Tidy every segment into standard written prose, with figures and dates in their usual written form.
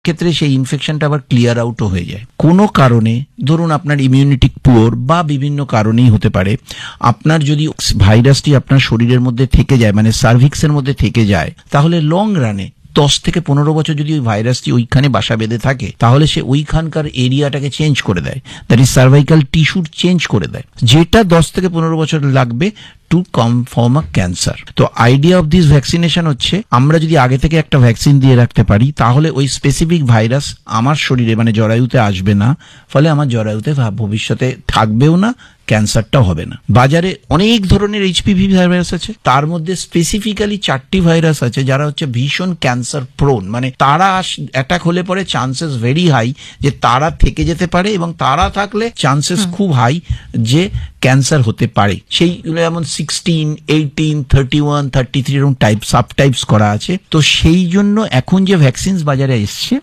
ক্ষেত্রে সেই ইনফেকশনটা আবার ক্লিয়ার আউটও হয়ে যায়। কোনো কারণে ধরুন আপনার ইমিউনিটি পুয়ার বা বিভিন্ন কারণেই হতে পারে, আপনার যদি ভাইরাসটি আপনার শরীরের মধ্যে থেকে যায়, মানে সার্ভিক্সের মধ্যে থেকে যায়, তাহলে লং রানে 10 থেকে 15 বছর যদি ওই ভাইরাসটি ওইখানে বাসা বেঁধে থাকে, তাহলে সে ওইখানকার এরিয়াটাকে চেঞ্জ করে দেয়, দ্যাট ইজ সার্ভাইকাল টিস্যুর চেঞ্জ করে দেয়, যেটা 10 থেকে 15 বছর লাগবে টু ফর্ম আ ক্যান্সার। তো আইডিয়া অফ দিস ভ্যাকসিনেশন হচ্ছে, আমরা যদি আগে থেকে একটা ভ্যাকসিন দিয়ে রাখতে পারি, তাহলে ওই স্পেসিফিক ভাইরাস আমার শরীরে মানে জরায়ুতে আসবে না, ফলে আমার জরায়ুতে ভবিষ্যতে থাকবেও না, ক্যান্সারটাও হবে না। বাজারে অনেক ধরনের এইচপিভি ভাইরাস আছে, তার মধ্যে স্পেসিফিক্যালি 4টি ভাইরাস আছে যারা হচ্ছে ভীষণ ক্যান্সার প্রোন, মানে তারা অ্যাটাক হলে পরে চান্সেস ভেরি হাই যে তারা থেকে যেতে পারে, এবং তারা থাকলে চান্সেস খুব হাই যে ক্যান্সার হতে পারে। সেইগুলো যেমন 16, 18, 31, 33 এরকম টাইপ সাব টাইপস করা আছে। তো সেই জন্য এখন যে ভ্যাকসিন বাজারে এসছে,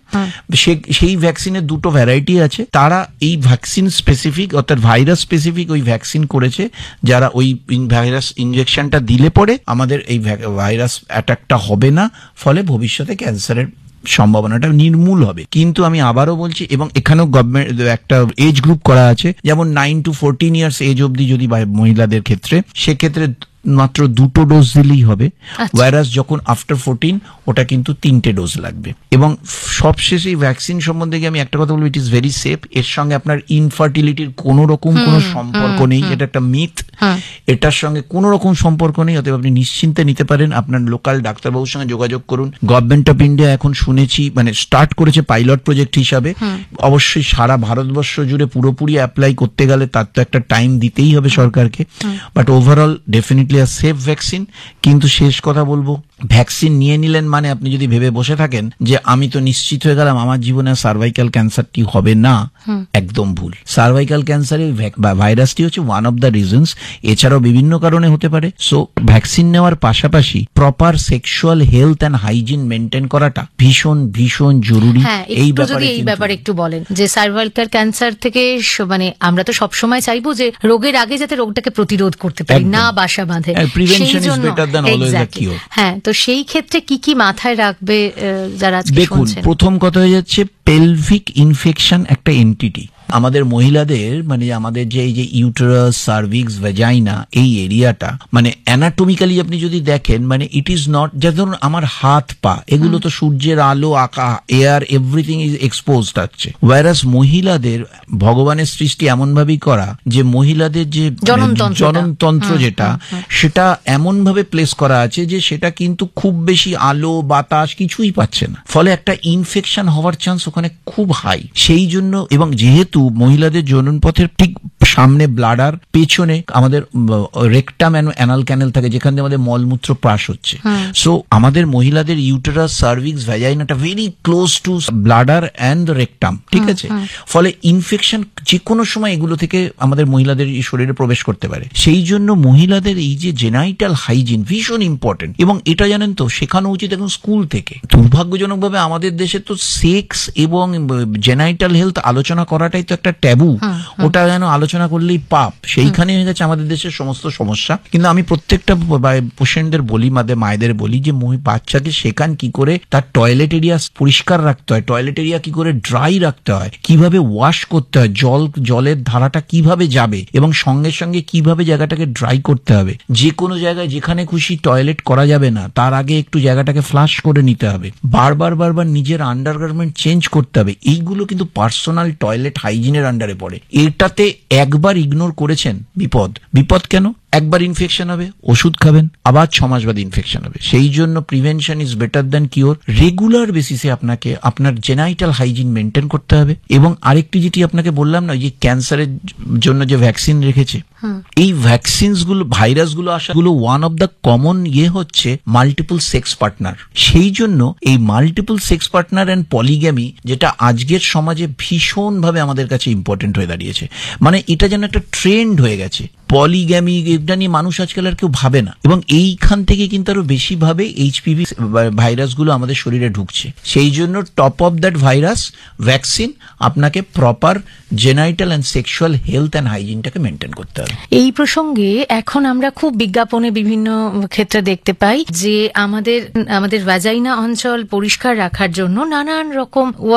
সেই ভ্যাকসিনের দুটো ভ্যারাইটি আছে। তারা এই ভ্যাকসিন স্পেসিফিক অর্থাৎ ভাইরাস স্পেসিফিক ওই ভ্যাকসিন করেছে, যারা ওই ভাইরাস ইনজেকশনটা দিলে পরে আমাদের এই ভাইরাস অ্যাটাকটা হবে না, ফলে ভবিষ্যতে ক্যান্সারের সম্ভাবনাটা নির্মূল হবে। কিন্তু আমি আবারও বলছি, এবং এখানেও গভর্নমেন্ট একটা এজ গ্রুপ করা আছে, যেমন 9 to 14 ইয়ার্স এজ অবধি যদি মহিলাদের ক্ষেত্রে, সেক্ষেত্রে মাত্র 2টো ডোজ দিলেই হবে, ওয়ারাস যখন আফটার 14 ওটা কিন্তু 3টে ডোজ লাগবে। এবং সবশেষে ভ্যাকসিন সম্বন্ধে আমি একটা কথা বলবো, ইট ইজ ভেরি সেফ। এর সঙ্গে আপনার ইনফার্টিলিটির কোনো রকম কোনো সম্পর্ক নেই, এটা একটা মিথ, এটার সঙ্গে কোনো রকম সম্পর্ক নেই। অতএব আপনি নিশ্চিন্তে নিতে পারেন, আপনার লোকাল ডাক্তারবাবুর সঙ্গে যোগাযোগ করুন। গভর্নমেন্ট অফ ইন্ডিয়া এখন শুনেছি মানে স্টার্ট করেছে পাইলট প্রজেক্ট হিসাবে। অবশ্যই সারা ভারতবর্ষ জুড়ে পুরোপুরি অ্যাপ্লাই করতে গেলে তার তো একটা টাইম দিতেই হবে সরকারকে, but overall definitely safe vaccine. কিন্তু শেষ কথা বলবো, ভ্যাকসিন নিয়ে নিলেন মানে আপনি যদি ভেবে বসে থাকেন যে আমি তো নিশ্চিত হয়ে গেলাম আমার জীবনে সার্ভাইকাল ক্যান্সারটি হবে না, একদম ভুল। সার্ভাইকাল ক্যান্সারের ভাইরাসটি হচ্ছে ওয়ান অফ দ্য রিজনস, এছাড়াও বিভিন্ন কারণে হতে পারে। সো ভ্যাকসিন নেওয়ার পাশাপাশি proper sexual health and hygiene maintain করাটা ভীষণ ভীষণ জরুরি। এই ব্যাপারে একটু বলেন যে সার্ভাইকাল ক্যান্সার থেকে, মানে আমরা তো সবসময় চাইবো যে রোগের আগে যাতে রোগটাকে প্রতিরোধ করতে পারি, না বাসা বাঁধে। Prevention is better than always the কিউর। হ্যাঁ, তো সেই ক্ষেত্রে কি কি মাথায় রাখবে যারা আজকে শুনছেন? দেখুন, প্রথম কথা হয়ে যাচ্ছে পেলভিক ইনফেকশন একটা এন্টিটি। আমাদের মহিলাদের মানে আমাদের যে এই যে ইউটেরাস, সার্ভিক্স, ভ্যাজাইনা, এই এরিয়াটা মানে অ্যানাটমিক্যালি আপনি যদি দেখেন, মানে ইট ইজ নট, যেমন আমার হাত পা এগুলো তো সূর্যের আলো, এয়ার, এভরিথিং ইজ এক্সপোজড আছে। ওয়ারাস মহিলাদের ভগবানের সৃষ্টি এমন ভাবেই করা যে মহিলাদের যে জননতন্ত্র যেটা, সেটা এমন ভাবে প্লেস করা আছে যে সেটা কিন্তু খুব বেশি আলো বাতাস কিছুই পাচ্ছে না, ফলে একটা ইনফেকশন হওয়ার চান্স ওখানে খুব হাই। সেই জন্য, এবং যেহেতু মহিলাদের জননপথের ঠিক সামনে ব্লাডার, পেছনে আমাদের রেকটাম অ্যানাল ক্যানেল থাকে, যেখান থেকে আমাদের মলমূত্র পাস হচ্ছে। সো আমাদের মহিলাদের uterus, cervix, ভ্যাজাইনাটা very close two bladder and rectum, ঠিক আছে? ফলে ইনফেকশন যে কোনো সময় এগুলো থেকে আমাদের মহিলাদের শরীরে প্রবেশ করতে পারে। সেই জন্য মহিলাদের এই যে জেনাইটাল হাইজিন ভীষণ ইম্পর্টেন্ট, এবং এটা জানেন তো শেখানো উচিত এখন স্কুল থেকে। দুর্ভাগ্যজনকভাবে আমাদের দেশে তো সেক্স এবং জেনাইটাল হেলথ আলোচনা করাটাই তো একটা ট্যাবু, ওটা যেন আলোচনা করলেই পাপ, সেইখানে হয়ে গেছে আমাদের দেশের সমস্ত সমস্যা। কিন্তু আমি প্রত্যেকটা পেশেন্টদের বলি, মায়েদের বলি যে বাচ্চাকে শেখান কি করে তার টয়লেট এরিয়া পরিষ্কার রাখতে হয়, টয়লেট এরিয়া কি করে ড্রাই রাখতে হয়, কিভাবে ওয়াশ করতে হয়, জলের ধারাটা কিভাবে যাবে, এবং সঙ্গে সঙ্গে কিভাবে জায়গাটাকে ড্রাই করতে হবে। যে কোনো জায়গায় যেখানে খুশি টয়লেট করা যাবে না, তার আগে একটু জায়গাটাকে ফ্লাশ করে নিতে হবে, বারবার নিজের আন্ডারগার্মেন্ট চেঞ্জ করতে হবে। এইগুলো কিন্তু পার্সোনাল টয়লেট হাইজিনের আন্ডারে পড়ে। এটাতে একবার ইগনোর করেছেন, বিপদ কেন? একবার ইনফেকশন হবে, ওষুধ খাবেন, আবার 6 মাস বাদে ইনফেকশন হবে। সেই জন্য prevention is better than cure. Regular বেসিসে আপনাকে আপনার জেনাইটাল হাইজিন মেনটেন করতে হবে। এবং আরেকটি যেটি আপনাকে বললাম না, যে ক্যান্সারের জন্য যে ভ্যাকসিন রেখেছে, এই ভ্যাকসিনস গুলো, ভাইরাস গুলো আসাগুলো ওয়ান অফ দ্য কমন হচ্ছে মাল্টিপল সেক্স পার্টনার। সেই জন্য এই multiple sex partner and polygamy, যেটা আজকের সমাজে ভীষণ ভাবে আমাদের কাছে ইম্পর্টেন্ট হয়ে দাঁড়িয়েছে, মানে এটা যেন একটা ট্রেন্ড হয়ে গেছে। পলিগ্যামি আইভিএফটা নিয়ে মানুষ আজকাল আর কেউ ভাবে না, এবং এইখান থেকে কিন্তু আরো বেশি ভাবে এইচপিভি ভাইরাসগুলো আমাদের শরীরে ঢুকছে। সেই জন্য top of that virus vaccine আপনাকে proper genital and sexual health and হাইজিনটাকে maintain করতে হবে। এই প্রসঙ্গে এখন আমরা খুব বিজ্ঞাপনে বিভিন্ন ক্ষেত্রে দেখতে পাই যে আমাদের ভ্যাজাইনা অঞ্চল পরিষ্কার রাখার জন্য নানান রকম